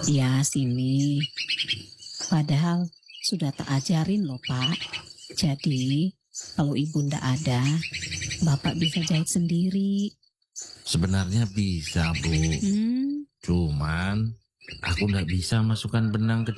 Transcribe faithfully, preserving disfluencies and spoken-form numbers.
Ya sini. Padahal sudah tak ajarin loh Pak. Jadi kalau ibu ndak ada, Bapak bisa jahit sendiri. Sebenarnya bisa, Bu. Hmm? Cuman aku ndak bisa masukkan benang ke